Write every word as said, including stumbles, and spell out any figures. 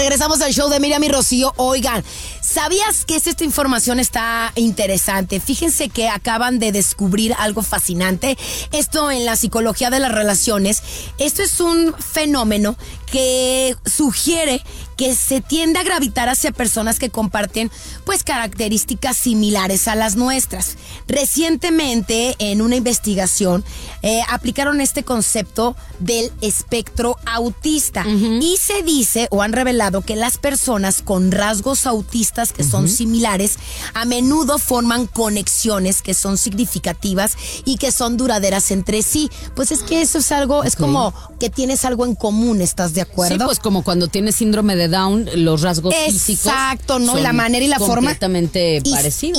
Regresamos al show de Miriam y Rocío. Oigan, ¿sabías que esta información está interesante? Fíjense que acaban de descubrir algo fascinante. Esto en la psicología de las relaciones. Esto es un fenómeno que sugiere que se tiende a gravitar hacia personas que comparten pues características similares a las nuestras. Recientemente, en una investigación, eh, aplicaron este concepto del espectro autista. Uh-huh. Y se dice, o han revelado, que las personas con rasgos autistas que uh-huh. son similares, a menudo forman conexiones que son significativas y que son duraderas entre sí. Pues es que eso es algo, okay. es como que tienes algo en común, ¿estás de acuerdo? Sí, pues como cuando tienes síndrome de Down, los rasgos Exacto, físicos ¿no? son la manera y la forma completamente parecidos.